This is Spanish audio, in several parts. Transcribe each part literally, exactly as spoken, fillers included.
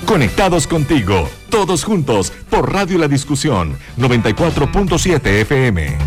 Conectados contigo, todos juntos, por Radio La Discusión, noventa y cuatro punto siete F M.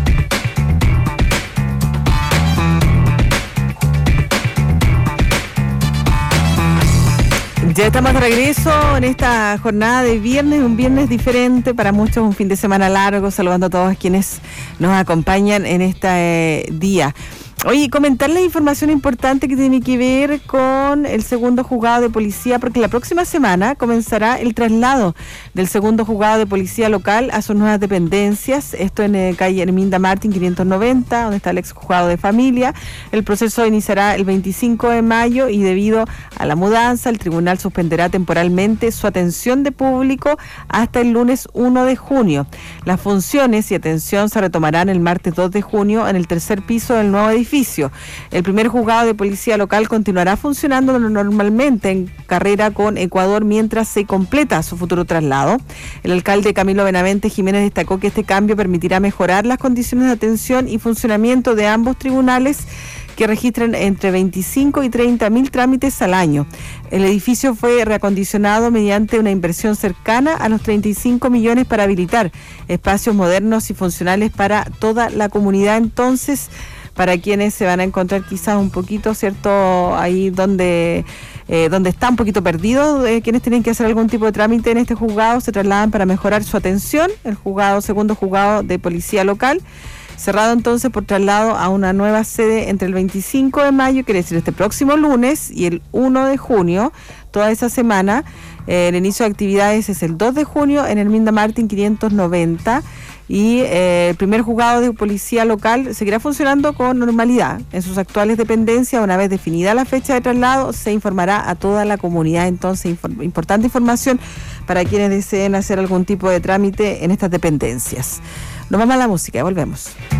Ya estamos de regreso en esta jornada de viernes, un viernes diferente, para muchos un fin de semana largo, saludando a todos quienes nos acompañan en este eh, día. Oye, comentarles información importante que tiene que ver con el segundo juzgado de policía, porque la próxima semana comenzará el traslado del segundo juzgado de policía local a sus nuevas dependencias, esto en eh, calle Herminda Martín quinientos noventa, donde está el ex juzgado de familia. El proceso iniciará el veinticinco de mayo y debido a la mudanza, el tribunal suspenderá temporalmente su atención de público hasta el lunes uno de junio. Las funciones y atención se retomarán el martes dos de junio en el tercer piso del nuevo edificio. El primer juzgado de policía local continuará funcionando normalmente en carrera con Ecuador mientras se completa su futuro traslado. El alcalde Camilo Benavente Jiménez destacó que este cambio permitirá mejorar las condiciones de atención y funcionamiento de ambos tribunales, que registran entre veinticinco y treinta mil trámites al año. El edificio fue reacondicionado mediante una inversión cercana a los treinta y cinco millones para habilitar espacios modernos y funcionales para toda la comunidad. Entonces, para quienes se van a encontrar quizás un poquito, ¿cierto?, ahí donde, eh, donde está un poquito perdido, eh, quienes tienen que hacer algún tipo de trámite en este juzgado, se trasladan para mejorar su atención. El juzgado, segundo juzgado de policía local, cerrado entonces por traslado a una nueva sede entre el veinticinco de mayo, quiere decir este próximo lunes, y el uno de junio, toda esa semana. Eh, el inicio de actividades es el dos de junio en Herminda Martín quinientos noventa. Y eh, el primer juzgado de policía local seguirá funcionando con normalidad en sus actuales dependencias. Una vez definida la fecha de traslado, se informará a toda la comunidad. Entonces, infor- importante información para quienes deseen hacer algún tipo de trámite en estas dependencias. Nos vamos a la música y volvemos.